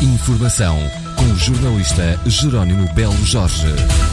Informação com o jornalista Jerónimo Belo Jorge.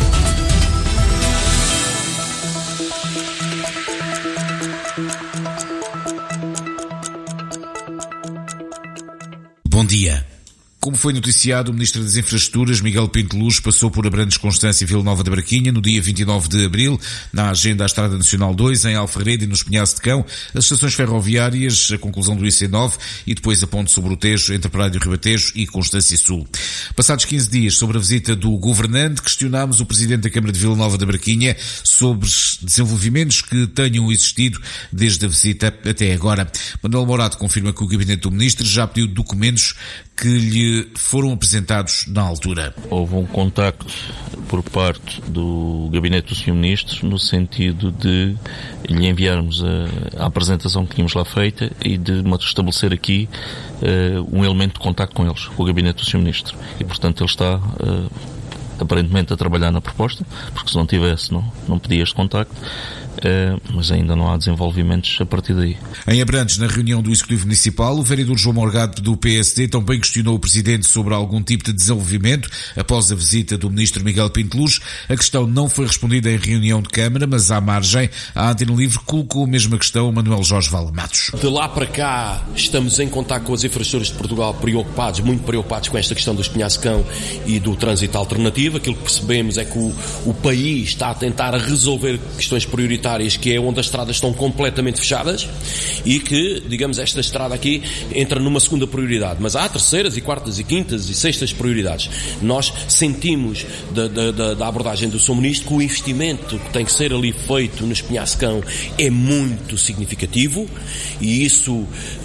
Bom dia. Como foi noticiado, o Ministro das Infraestruturas, Miguel Pinto Luz, passou por Abrantes, Constância e Vila Nova da Barquinha no dia 29 de abril, na agenda à Estrada Nacional 2, em Alfarrede e nos Penhaços de Cão, as estações ferroviárias, a conclusão do IC9 e depois a ponte sobre o Tejo, entre Praia do Ribatejo e Constância Sul. Passados 15 dias sobre a visita do governante, questionámos o Presidente da Câmara de Vila Nova da Barquinha sobre os desenvolvimentos que tenham existido desde a visita até agora. Manuel Morato confirma que o Gabinete do Ministro já pediu documentos que lhe foram apresentados na altura. Houve um contacto por parte do Gabinete do Sr. Ministro no sentido de lhe enviarmos a apresentação que tínhamos lá feita e de estabelecer aqui um elemento de contacto com eles, com o Gabinete do Sr. Ministro. E, portanto, ele está aparentemente a trabalhar na proposta, porque se não tivesse, não pedia este contacto. Mas ainda não há desenvolvimentos a partir daí. Em Abrantes, na reunião do Executivo Municipal, o vereador João Morgado do PSD também questionou o Presidente sobre algum tipo de desenvolvimento após a visita do Ministro Miguel Pinto Luz. A questão não foi respondida em reunião de Câmara, mas à margem, a Antena Livre colocou a mesma questão a Manuel Jorge Vale Matos. De lá para cá, estamos em contacto com as infraestruturas de Portugal, muito preocupados com esta questão dos Penhaços de Cão e do trânsito alternativo. Aquilo que percebemos é que o país está a tentar resolver questões prioritárias, que é onde as estradas estão completamente fechadas e que, digamos, esta estrada aqui entra numa segunda prioridade. Mas há terceiras e quartas e quintas e sextas prioridades. Nós sentimos da abordagem do Sr. Ministro que o investimento que tem que ser ali feito nos Penhaços de Cão é muito significativo e isso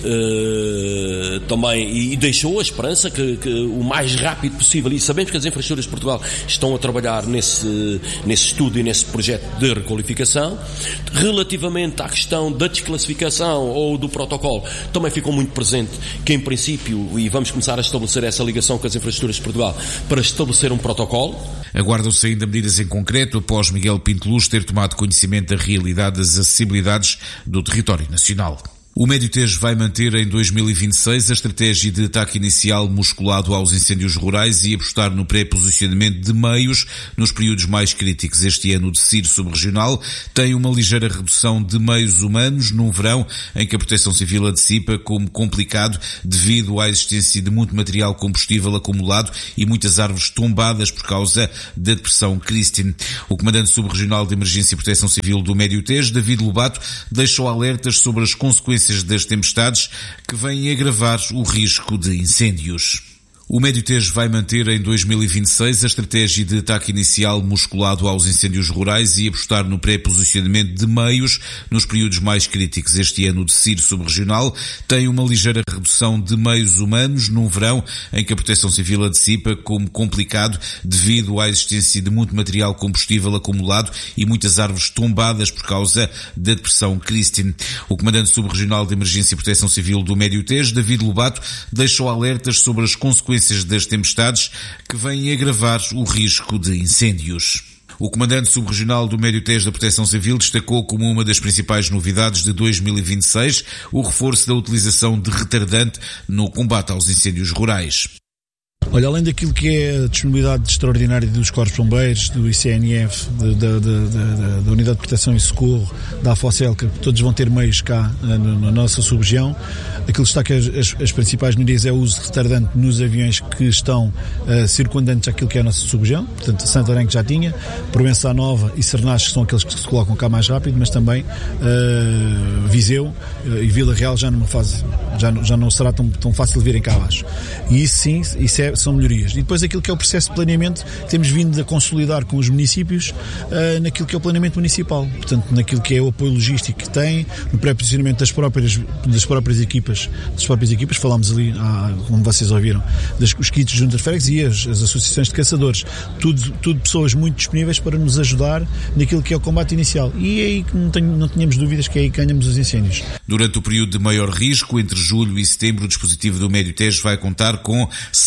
também e deixou a esperança que o mais rápido possível, e sabemos que as infraestruturas de Portugal estão a trabalhar nesse estudo e nesse projeto de requalificação. Relativamente à questão da desclassificação ou do protocolo, também ficou muito presente que, em princípio, e vamos começar a estabelecer essa ligação com as infraestruturas de Portugal para estabelecer um protocolo. Aguardam-se ainda medidas em concreto após Miguel Pinto Luz ter tomado conhecimento da realidade das acessibilidades do território nacional. O Médio Tejo vai manter em 2026 a estratégia de ataque inicial musculado aos incêndios rurais e apostar no pré-posicionamento de meios nos períodos mais críticos. Este ano o DCIR subregional tem uma ligeira redução de meios humanos num verão em que a Proteção Civil antecipa como complicado devido à existência de muito material combustível acumulado e muitas árvores tombadas por causa da depressão Christine. O comandante subregional de Emergência e Proteção Civil do Médio Tejo, David Lobato, deixou alertas sobre as consequências das tempestades que vêm agravar o risco de incêndios. O Médio Tejo vai manter em 2026 a estratégia de ataque inicial musculado aos incêndios rurais e apostar no pré-posicionamento de meios nos períodos mais críticos. Este ano o DCIR subregional tem uma ligeira redução de meios humanos num verão em que a Proteção Civil antecipa como complicado devido à existência de muito material combustível acumulado e muitas árvores tombadas por causa da depressão Christine. O comandante subregional de Emergência e Proteção Civil do Médio Tejo, David Lobato, deixou alertas sobre as consequências das tempestades que vêm agravar o risco de incêndios. O comandante subregional do Médio Tejo da Proteção Civil destacou como uma das principais novidades de 2026 o reforço da utilização de retardante no combate aos incêndios rurais. Olha, além daquilo que é a disponibilidade extraordinária dos Corpos de Bombeiros, do ICNF, da Unidade de Proteção e Socorro, da AFOCEL, que todos vão ter meios cá na nossa sub-região, aquilo que destaca as principais medidas é o uso de retardante nos aviões que estão circundantes àquilo que é a nossa sub-região, portanto Santarém que já tinha, Provença Nova e Sernás que são aqueles que se colocam cá mais rápido, mas também Viseu e Vila Real já numa fase, já não será tão fácil de virem cá abaixo. E isso sim, são melhorias. E depois aquilo que é o processo de planeamento, temos vindo a consolidar com os municípios naquilo que é o planeamento municipal. Portanto, naquilo que é o apoio logístico que tem, no pré-posicionamento das próprias equipas, falámos ali, como vocês ouviram, os kits de juntas de freguesias, as associações de caçadores, tudo pessoas muito disponíveis para nos ajudar naquilo que é o combate inicial. E é aí que não tínhamos dúvidas que é aí que ganhamos os incêndios. Durante o período de maior risco, entre julho e setembro, o dispositivo do Médio Tejo vai contar com 135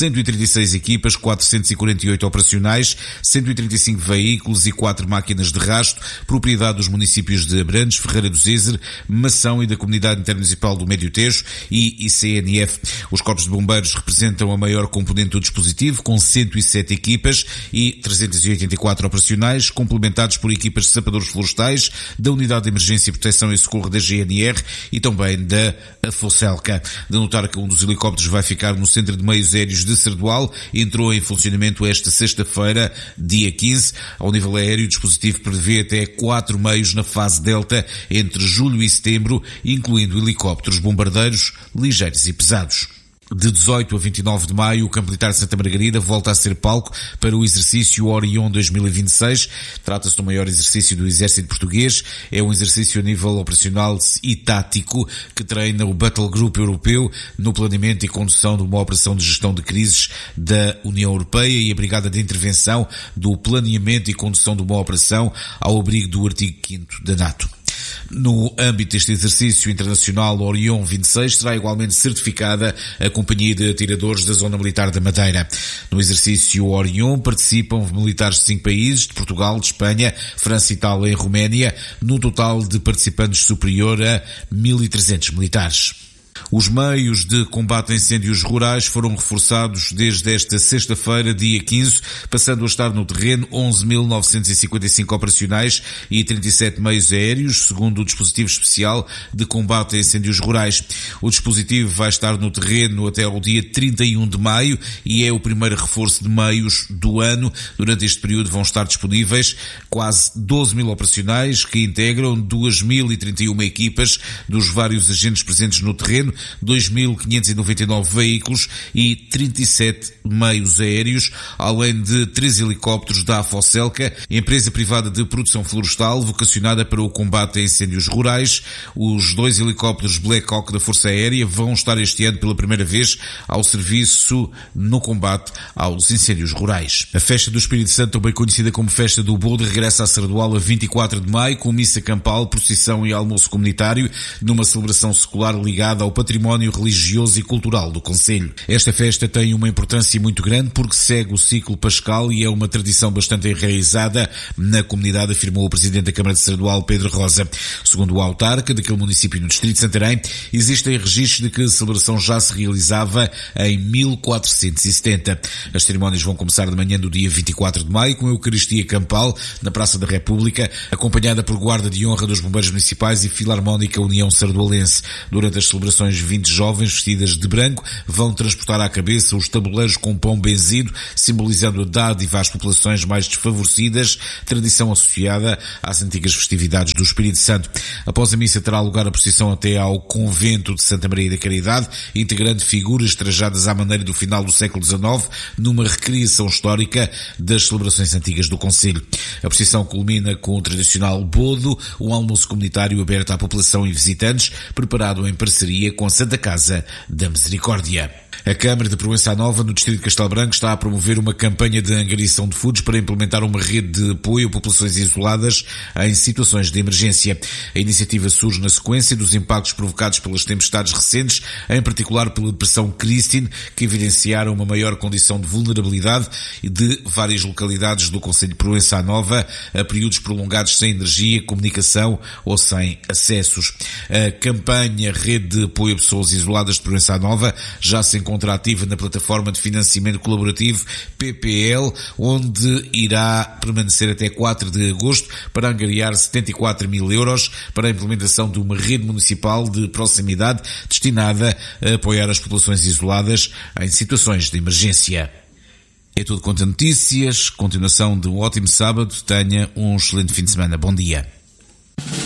106 equipas, 448 operacionais, 135 veículos e 4 máquinas de rasto, propriedade dos municípios de Abrantes, Ferreira do Zezer, Mação e da Comunidade Intermunicipal do Médio Tejo e ICNF. Os corpos de bombeiros representam a maior componente do dispositivo, com 107 equipas e 384 operacionais, complementados por equipas de sapadores florestais, da Unidade de Emergência, Proteção e Socorro da GNR e também da Focelca. De notar que um dos helicópteros vai ficar no Centro de Meios Aéreos de Sardual, entrou em funcionamento esta sexta-feira, dia 15. Ao nível aéreo, o dispositivo prevê até 4 meios na fase Delta entre julho e setembro, incluindo helicópteros bombardeiros ligeiros e pesados. De 18 a 29 de maio, o Campo Militar de Santa Margarida volta a ser palco para o exercício Orion 2026. Trata-se do maior exercício do Exército Português. É um exercício a nível operacional e tático que treina o Battle Group Europeu no planeamento e condução de uma operação de gestão de crises da União Europeia e a Brigada de Intervenção do planeamento e condução de uma operação ao abrigo do artigo 5º da NATO. No âmbito deste exercício internacional, Orion 26 será igualmente certificada a Companhia de Atiradores da Zona Militar da Madeira. No exercício Orion participam militares de 5 países, de Portugal, de Espanha, França, Itália e Roménia, no total de participantes superior a 1.300 militares. Os meios de combate a incêndios rurais foram reforçados desde esta sexta-feira, dia 15, passando a estar no terreno 11.955 operacionais e 37 meios aéreos, segundo o dispositivo especial de combate a incêndios rurais. O dispositivo vai estar no terreno até ao dia 31 de maio e é o primeiro reforço de meios do ano. Durante este período vão estar disponíveis quase 12.000 operacionais que integram 2.031 equipas dos vários agentes presentes no terreno, 2.599 veículos e 37 meios aéreos, além de 3 helicópteros da Focelca, empresa privada de produção florestal vocacionada para o combate a incêndios rurais. Os 2 helicópteros Black Hawk da Força Aérea vão estar este ano pela primeira vez ao serviço no combate aos incêndios rurais. A Festa do Espírito Santo, também conhecida como Festa do Bode, regressa a Sardual a 24 de maio com missa campal, procissão e almoço comunitário, numa celebração secular ligada ao património religioso e cultural do concelho. Esta festa tem uma importância muito grande porque segue o ciclo pascal e é uma tradição bastante enraizada na comunidade, afirmou o presidente da Câmara de Sardual, Pedro Rosa. Segundo o autarca daquele município no distrito de Santarém, existem registros de que a celebração já se realizava em 1470. As cerimónias vão começar de manhã do dia 24 de maio com a Eucaristia Campal na Praça da República, acompanhada por guarda de honra dos bombeiros municipais e Filarmónica União Sardualense. Durante as celebrações, 20 jovens vestidas de branco vão transportar à cabeça os tabuleiros com pão benzido, simbolizando a dádiva às populações mais desfavorecidas, tradição associada às antigas festividades do Espírito Santo. Após a missa terá lugar a procissão até ao convento de Santa Maria da Caridade, integrando figuras trajadas à maneira do final do século XIX, numa recriação histórica das celebrações antigas do concelho. A procissão culmina com o tradicional bodo, um almoço comunitário aberto à população e visitantes, preparado em parceria com a Santa Casa da Misericórdia. A Câmara de Proença Nova, no distrito de Castelo Branco, está a promover uma campanha de angariação de fundos para implementar uma rede de apoio a populações isoladas em situações de emergência. A iniciativa surge na sequência dos impactos provocados pelas tempestades recentes, em particular pela depressão Christine, que evidenciaram uma maior condição de vulnerabilidade de várias localidades do concelho de Proença Nova a períodos prolongados sem energia, comunicação ou sem acessos. A campanha Rede de Apoio a Pessoas Isoladas de Proença Nova já se encontra ativa na plataforma de financiamento colaborativo PPL, onde irá permanecer até 4 de agosto para angariar 74 mil euros para a implementação de uma rede municipal de proximidade destinada a apoiar as populações isoladas em situações de emergência. É tudo quanto a notícias. Continuação de um ótimo sábado. Tenha um excelente fim de semana. Bom dia.